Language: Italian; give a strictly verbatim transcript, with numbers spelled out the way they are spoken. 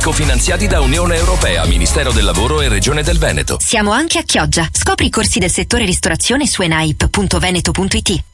cofinanziati da Unione Europea, Ministero del Lavoro e Regione del Veneto. Siamo anche a Chioggia. Scopri i corsi del settore ristorazione su enaip punto veneto punto it.